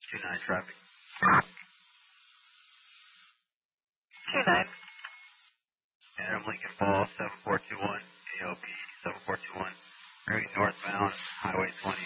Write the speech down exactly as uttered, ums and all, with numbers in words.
two nine traffic. two nine. Adam Lincoln Falls, seven four two one, A O P seven four two one, moving northbound, Highway twenty.